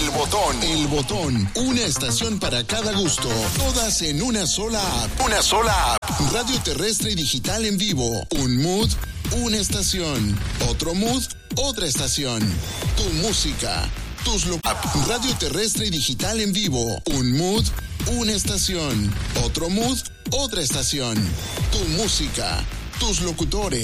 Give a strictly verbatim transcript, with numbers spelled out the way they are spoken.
El Botón. El Botón. Una estación para cada gusto. Todas en una sola app. Una sola app. Radio terrestre y digital en vivo. Un mood, una estación. Otro mood, otra estación. Tu música. Tus lo... Radio terrestre y digital en vivo. Un mood, una estación. Otro mood, otra estación. Tu música. Tus locutores.